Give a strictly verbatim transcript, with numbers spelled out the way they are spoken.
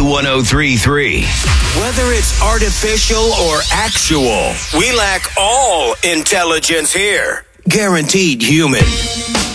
one oh three point three. Whether it's artificial or actual, we lack all intelligence here. Guaranteed human.